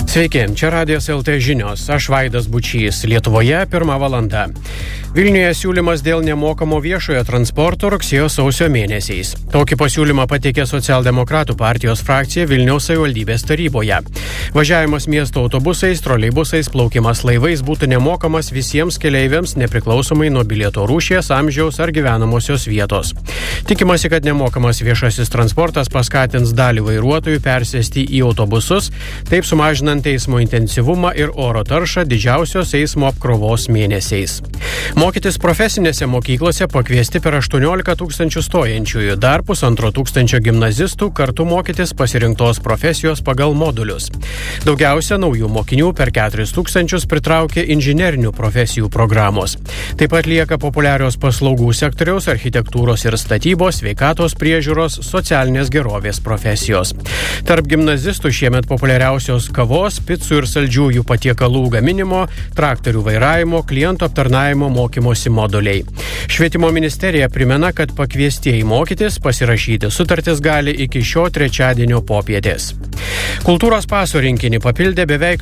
Sveiki, čia Radijos LT žinios. Aš Vaidas Bučys. Lietuvoje 1 valanda. Vilniuje siūlymas dėl nemokamo viešojo transporto rugsėjo-sausio mėnesiais. Tokį pasiūlymą pateikė Socialdemokratų partijos frakcija Vilniaus savivaldybės taryboje. Važiavimas miesto autobusais, troleibusais, plaukimas laivais būtų nemokamas visiems keleiviams nepriklausomai nuo bilieto rūšies, amžiaus ar gyvenamosios vietos. Tikimasi, kad nemokamas viešasis transportas paskatins dalį vairuotojų persėsti į autobusus, taip sumažinant eismo intensyvumą ir oro taršą didžiausios eismo apkrovos mėnesiais. Mokytis profesinėse mokyklose pakviesti per 18 000 stojančiųjų, dar 1,5 tūkstančio gimnazistų kartu mokytis pasirinktos profesijos pagal modulius. Daugiausia naujų mokinių per 4 000 pritraukė inžinerinių profesijų programos. Taip pat lieka populiarios paslaugų sektoriaus, architektūros ir statybos, sveikatos priežiūros, socialinės gerovės profesijos. Tarp gimnazistų šiemet populiariausios kavos, picų ir saldžiųjų patiekalų gaminimo, traktorių vairavimo, klientų aptarnavimo mokymosi moduliai. Švietimo ministerija primena, kad pakviestieji mokytis pasirašyti sutartis gali iki šio trečiadienio popietės. Kultūros paso rinkinį papildė beveik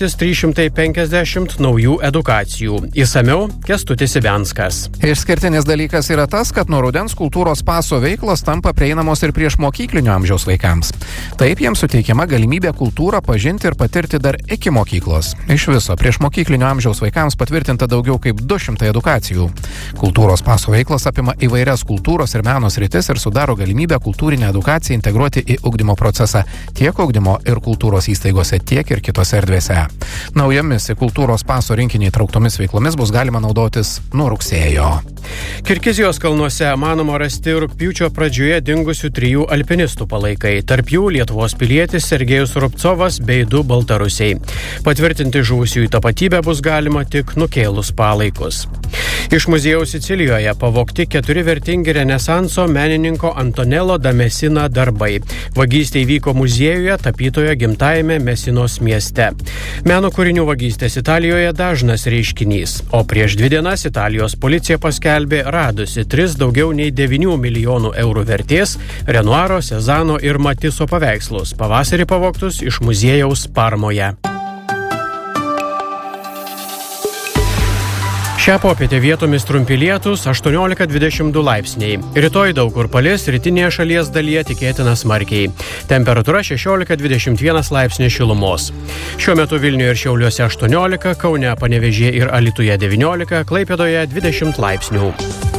1350 naujų edukacijų. Išsamiau Kęstutis Ibenskas. Išskirtinis dalykas yra tas, kad nuo rudens kultūros paso veiklos tampa prieinamos ir priešmokyklinio amžiaus vaikams. Taip jiems suteikiama galimybė kultūrą pažinti ir patirti dar iki mokyklos. Iš viso priešmokyklinio amžiaus vaikams patvirtinta daugiau kaip 200 edukacijų. Kultūros paso veiklos apima įvairias kultūros ir meno sritis ir sudaro galimybę kultūrinę edukaciją integruoti į ugdymo procesą tiek ugdymo ir kultūros įstaigose, tiek ir kitose erdvėse. Naujomis į kultūros paso rinkinį įtrauktomis veiklomis bus galima naudotis nuo rugsėjo. Kirgizijos kalnuose manoma rasti rugpjūčio pradžioje dingusių 3 alpinistų palaikai. Tarp jų Lietuvos pilietis Sergejus Rubcovas bei 2 baltarusiai. Patvirtinti žuvusiųjų tapatybę bus galima tik nukėlus palaikus. Iš muziejaus Sicilijoje pavogti 4 vertingi renesanso menininko Antonello da Messina darbai. Vagystė įvyko muziejuje tapytojo gimtajame Mesinos mieste. Meno kūrinių vagystės Italijoje dažnas reiškinys, o prieš 2 dienas Italijos policija paskelbė radusi 3 daugiau nei 9 milijonų eurų vertės Renoiro, Cezano ir Matiso paveikslus, pavasarį pavogtus iš muziejaus Parmoje. Šią popietę vietomis trumpi lietūs 18-22 laipsniai. Rytoj daug kur palis, rytinėje šalies dalyje tikėtina smarkiai. Temperatūra 16-21 laipsniai šilumos. Šiuo metu Vilniuje ir Šiauliuose 18, Kaune, Panevėžyje ir Alytuje 19, Klaipėdoje 20 laipsnių.